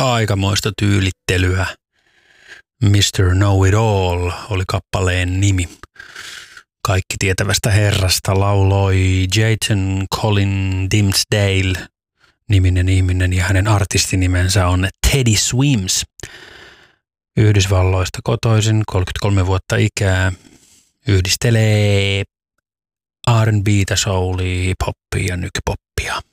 Aikamoista tyylittelyä. Mr. Know-It-All oli kappaleen nimi. Kaikki tietävästä herrasta lauloi Jayton Colin Dimsdale niminen ihminen ja hänen artistinimensä on Teddy Swims. Yhdysvalloista kotoisin, 33 vuotta ikää, yhdistelee R&B:tä, soulia, hip-hoppia ja nykypoppia.